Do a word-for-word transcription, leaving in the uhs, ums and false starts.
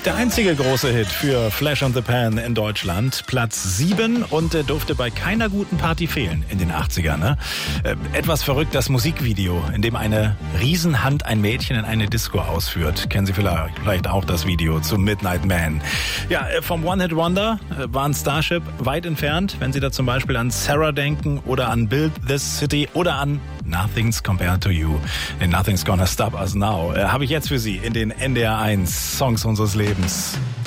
Der einzige große Hit für Flash and the Pan in Deutschland. Platz sieben und äh, durfte bei keiner guten Party fehlen in den achtzigern. Ne? Äh, etwas verrückt das Musikvideo, in dem eine Riesenhand ein Mädchen in eine Disco ausführt. Kennen Sie vielleicht, vielleicht auch das Video zum Midnight Man. Ja, äh, vom One-Hit-Wonder äh, waren Starship weit entfernt, wenn Sie da zum Beispiel an Sarah denken oder an Build This City oder an Nothing's Compared to You. And Nothing's Gonna Stop Us Now. Äh, habe ich jetzt für Sie in den N D R eins Songs unseres Lebens.